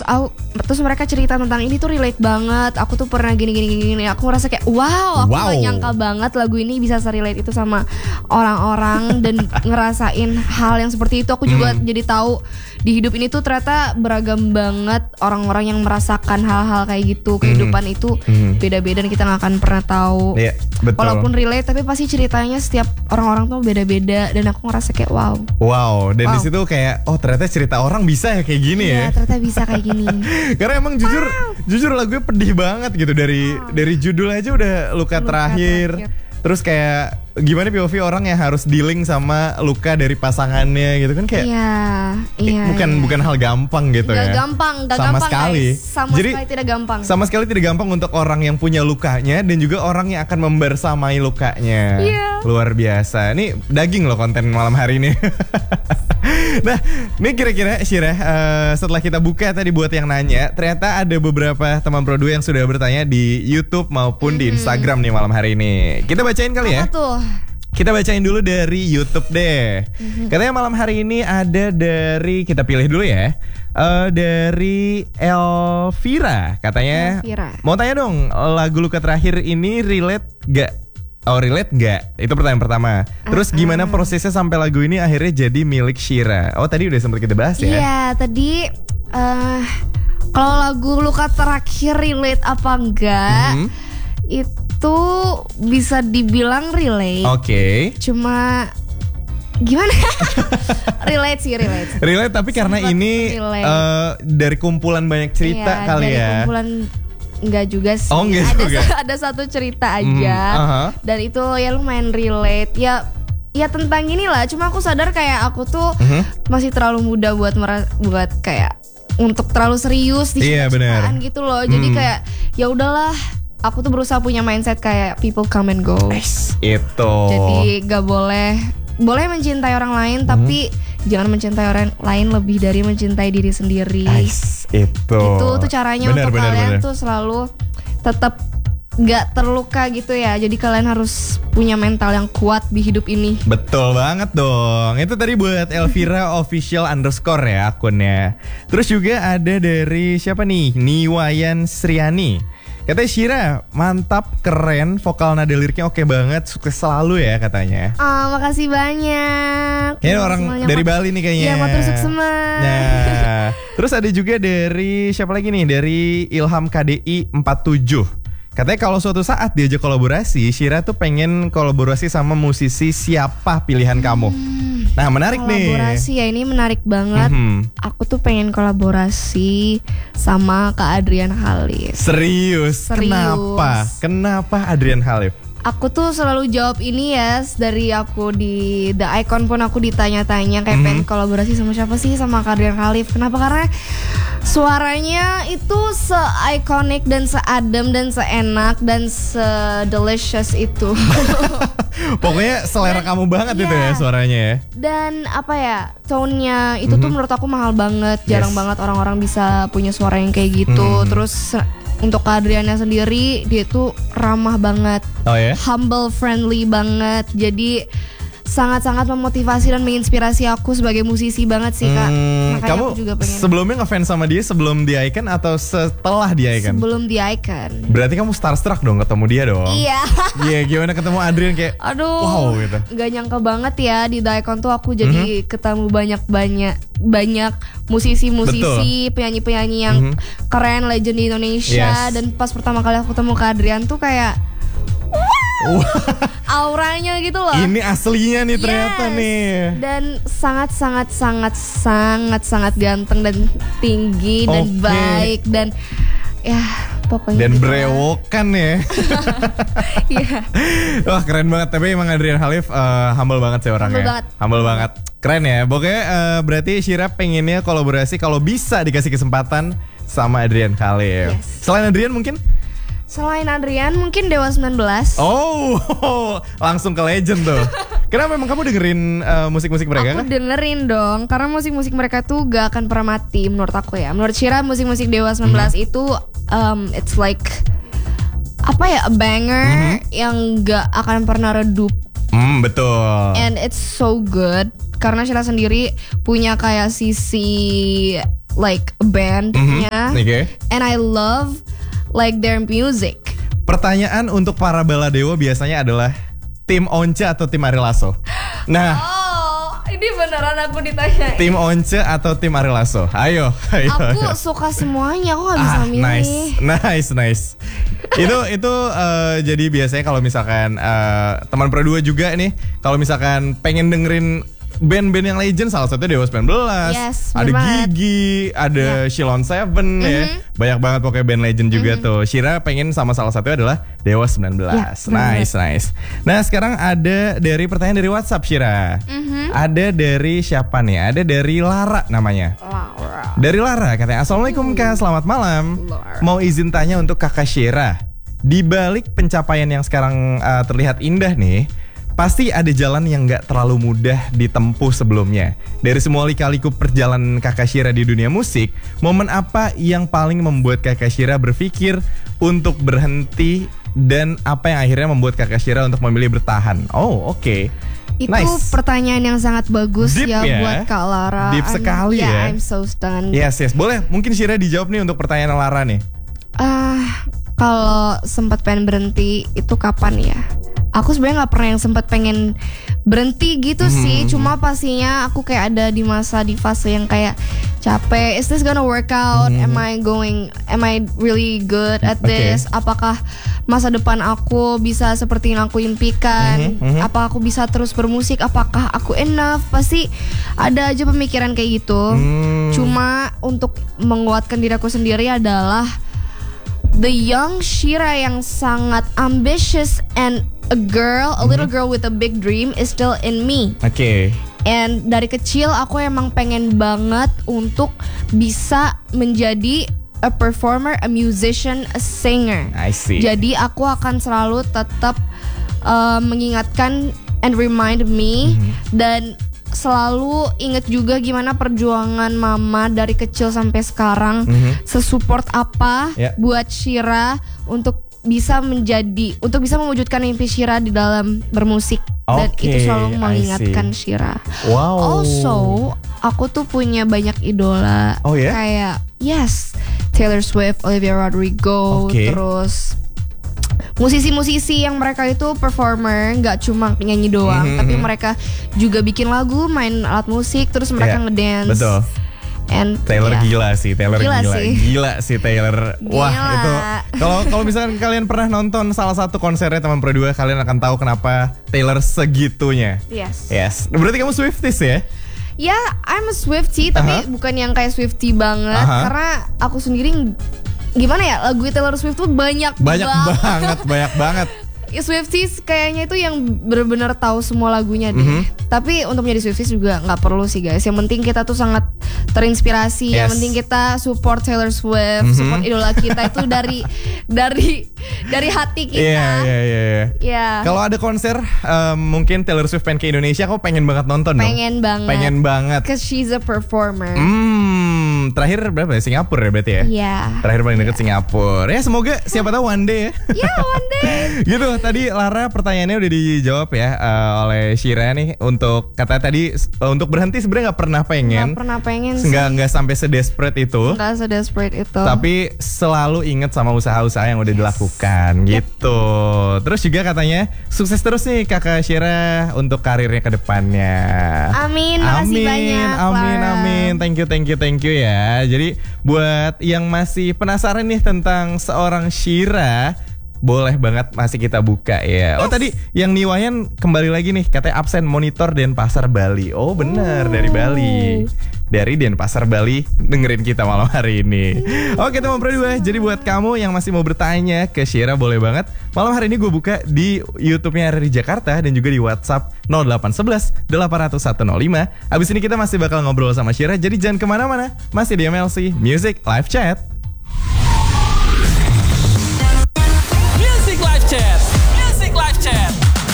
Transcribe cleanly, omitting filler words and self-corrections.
terus mereka cerita tentang ini tuh relate banget. Aku tuh pernah gini. Aku ngerasa kayak wow, aku gak nyangka banget lagu ini bisa se-relate itu sama orang-orang dan ngerasain hal yang seperti itu. Aku juga jadi tahu di hidup ini tuh ternyata beragam banget orang-orang yang merasakan hal-hal kayak gitu. Kehidupan itu beda-beda dan kita gak akan pernah tahu. Iya, betul. Walaupun relate tapi pasti ceritanya setiap orang-orang tuh beda-beda dan aku ngerasa kayak wow. Dan di situ kayak ternyata cerita orang bisa ya kayak gini ya. Ternyata bisa kayak gini. Karena emang jujur lagunya pedih banget gitu dari judul aja udah luka terakhir. Terus kayak gimana POV orang yang harus dealing sama luka dari pasangannya gitu kan kayak bukan hal gampang gitu gak ya. Gak sama gampang, sekali. Jadi tidak gampang. Sama sekali tidak gampang untuk orang yang punya lukanya dan juga orang yang akan membersamai lukanya. Luar biasa. Ini daging loh konten malam hari ini. Nah, ini kira-kira Syirah, setelah kita buka tadi buat yang nanya, ternyata ada beberapa teman Pro 2 yang sudah bertanya di YouTube maupun di Instagram nih malam hari ini. Kita bacain kali ya. Apa tuh? Kita bacain dulu dari YouTube deh. Katanya malam hari ini ada dari, kita pilih dulu ya. Dari Elvira katanya. Mau tanya dong, lagu luka terakhir ini relate gak? Relate gak? Itu pertanyaan pertama. Terus gimana prosesnya sampai lagu ini akhirnya jadi milik Syirah? Tadi udah sempat kita bahas ya. Iya, tadi kalau lagu luka terakhir relate apa enggak? Itu bisa dibilang relate. Oke. Cuma gimana? relate. Relate tapi karena ini dari kumpulan banyak cerita kali dari ya. Kumpulan enggak juga sih. Ada satu cerita aja. Dan itu ya lumayan relate. Ya tentang inilah. Cuma aku sadar kayak aku tuh masih terlalu muda buat kayak untuk terlalu serius di cintaan gitu loh. Jadi kayak ya udahlah. Aku tuh berusaha punya mindset kayak people come and go. Itu. Jadi gak boleh mencintai orang lain tapi jangan mencintai orang lain lebih dari mencintai diri sendiri. Itu tuh caranya untuk kalian tuh selalu tetap gak terluka gitu ya. Jadi kalian harus punya mental yang kuat di hidup ini. Betul banget dong. Itu tadi buat Elvira official _ ya akunnya. Terus juga ada dari siapa nih? Niwayan Sriani. Katanya Syirah mantap, keren, vokal nada liriknya oke banget, sukses selalu ya katanya. Makasih banyak. Ini orang dari Bali nih kayaknya. Iya, motor sukses. Nah, terus ada juga dari siapa lagi nih? Dari Ilham KDI 47. Katanya kalau suatu saat diajak kolaborasi, Syirah tuh pengen kolaborasi sama musisi siapa pilihan kamu. Nah, menarik nih. Kolaborasi ya, ini menarik banget. Aku tuh pengen kolaborasi sama Kak Adrian Khalif. Serius? Kenapa Adrian Khalif? Aku tuh selalu jawab ini ya. Dari aku di The Icon pun aku ditanya-tanya kayak pengen kolaborasi sama siapa sih, sama Kak Adrian Khalif. Kenapa? Karena suaranya itu se-iconic dan se-adem dan se-enak dan se-delicious itu. Pokoknya selera kamu banget itu ya suaranya ya. Dan apa ya, tone-nya itu tuh menurut aku mahal banget. Jarang banget orang-orang bisa punya suara yang kayak gitu. Terus untuk Kak Adriana sendiri, dia tuh ramah banget, humble, friendly banget. Jadi sangat-sangat memotivasi dan menginspirasi aku sebagai musisi banget sih Kak. Makanya kamu aku juga pengen. Sebelumnya ngefans sama dia sebelum di Icon atau setelah di Icon? Sebelum di Icon. Berarti kamu starstruck dong ketemu dia dong? Iya. Gimana ketemu Adrian kayak wow gitu. Gak nyangka banget ya di The Icon tuh aku jadi ketemu banyak musisi-musisi, penyanyi-penyanyi yang keren, legend di Indonesia. Dan pas pertama kali aku ketemu Kak Adrian tuh kayak auranya gitu loh. Ini aslinya nih ternyata nih. Dan sangat ganteng dan tinggi dan baik dan ya pokoknya. Dan gitu brewokan ya. Wah keren banget. Tapi emang Adrian Khalif humble banget sih orangnya. Humble banget. Keren ya. Pokoknya berarti Syirah pengennya kolaborasi kalau bisa dikasih kesempatan sama Adrian Khalif. Selain Adrian mungkin? Selain Adrian mungkin Dewa 19. Langsung ke legend tuh. Kenapa memang kamu dengerin musik-musik mereka? Aku dengerin dong, karena musik-musik mereka tuh gak akan pernah mati menurut aku ya. Menurut Syirah musik-musik Dewa 19 itu it's like apa ya, a banger yang gak akan pernah redup. Betul. And it's so good. Karena Syirah sendiri punya kayak sisi like a bandnya, and I love like their music. Pertanyaan untuk para baladewa biasanya adalah tim Once atau tim Ari Lasso? Nah, ini beneran aku ditanya. Tim Once atau tim Ari Lasso? Ayo. Aku suka semuanya, aku gak bisa milih. Nice. Itu jadi biasanya kalau misalkan teman Pro 2 juga nih, kalau misalkan pengen dengerin band-band yang legend, salah satunya Dewa 19, ada Gigi, ada Shilon Seven ya. Banyak banget pokoknya band legend juga tuh. Shira pengen sama salah satunya adalah Dewa 19. Nice. Nah, sekarang ada dari pertanyaan dari WhatsApp Shira. Ada dari siapa nih? Ada dari Lara namanya. Dari Lara katanya, "Assalamualaikum Kak, selamat malam. Mau izin tanya untuk Kakak Shira. Di balik pencapaian yang sekarang terlihat indah nih, pasti ada jalan yang gak terlalu mudah ditempuh sebelumnya. Dari semua lika-liku perjalanan Kakak Shira di dunia musik, momen apa yang paling membuat Kakak Shira berpikir untuk berhenti, dan apa yang akhirnya membuat Kakak Shira untuk memilih bertahan?" Oh, oke. Itu pertanyaan yang sangat bagus Deep ya buat Kak Lara. Deep sekali ya. I'm so stunned. Yes. Boleh, mungkin Shira dijawab nih untuk pertanyaan Lara nih. Kalau sempat pengen berhenti itu kapan ya? Aku sebenarnya nggak pernah yang sempat pengen berhenti gitu sih. Cuma pastinya aku kayak ada di fase yang kayak capek. Is this gonna work out? Am I really good at this? Apakah masa depan aku bisa seperti yang aku impikan? Apa aku bisa terus bermusik? Apakah aku enough? Pasti ada aja pemikiran kayak gitu. Cuma untuk menguatkan diri aku sendiri adalah the young Shira yang sangat ambitious and a little girl with a big dream is still in me. And dari kecil aku emang pengen banget untuk bisa menjadi a performer, a musician, a singer. I see. Jadi aku akan selalu tetap mengingatkan and remind me, dan selalu inget juga gimana perjuangan mama dari kecil sampai sekarang, sesupport apa buat Shira untuk bisa mewujudkan mimpi Shira di dalam bermusik. Dan itu selalu mengingatkan Shira. Also, aku tuh punya banyak idola. Kayak Taylor Swift, Olivia Rodrigo, terus musisi-musisi yang mereka itu performer, nggak cuma nyanyi doang, tapi mereka juga bikin lagu, main alat musik, terus mereka ngedance. Betul. And Taylor gila sih. Gila sih Taylor. Wah, itu kalau misalkan kalian pernah nonton salah satu konsernya teman Pro 2, kalian akan tahu kenapa Taylor segitunya. Yes. Berarti kamu Swifties ya? Ya, I'm a Swiftie, tapi bukan yang kayak Swiftie banget, karena aku sendiri gimana ya, lagu Taylor Swift tuh banyak banget. Swifties kayaknya itu yang benar-benar tahu semua lagunya deh. Tapi untuk menjadi Swifties juga nggak perlu sih guys. Yang penting kita tuh sangat terinspirasi. Yang penting kita support Taylor Swift, support idola kita itu dari hati kita. Iya. Kalau ada konser mungkin Taylor Swift pengen ke Indonesia, aku pengen banget nonton dong. Pengen banget. Cause she's a performer. Terakhir berapa ya? Singapura ya berarti ya? Iya. Terakhir paling deket Singapura. Ya semoga siapa tahu one day ya. Ya one day. Gitu. Tadi Lara pertanyaannya udah dijawab ya oleh Shira nih. Untuk kata tadi untuk berhenti sebenarnya nggak pernah pengen sih. Nggak sampai sedesperate itu. Nggak sedesperate itu. Tapi selalu inget sama usaha-usaha yang udah dilakukan gitu. Terus juga katanya sukses terus nih Kakak Shira untuk karirnya ke depannya. Amin. Makasih banyak. Amin. Thank you ya. Jadi buat yang masih penasaran nih tentang seorang Shira, boleh banget masih kita buka ya. Oh tadi yang Niwayan kembali lagi nih, katanya absen monitor Denpasar Bali. Oh benar, dari Bali. Dari Denpasar Bali dengerin kita malam hari ini. Oke teman Pro 2, jadi buat kamu yang masih mau bertanya ke Shira, boleh banget. Malam hari ini gue buka di YouTube-nya RRI Jakarta dan juga di WhatsApp 0811 800 105. Abis ini kita masih bakal ngobrol sama Shira, jadi jangan kemana-mana. Masih di MLC Music Live Chat.